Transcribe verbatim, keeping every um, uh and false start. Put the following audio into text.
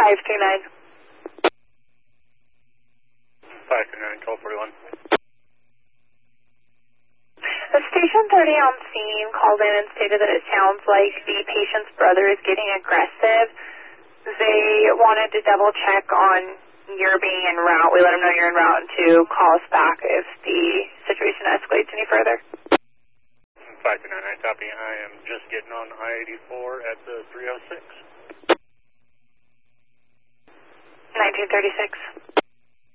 five two nine. five two nine, twelve forty-one. The Station thirty on scene called in and stated that it sounds like the patient's brother is getting aggressive. They wanted to double check on your being en route. We let them know you're en route to call us back if the situation escalates any further. five two nine, I copy. I am just getting on I eighty-four at the three oh six. nineteen thirty-six.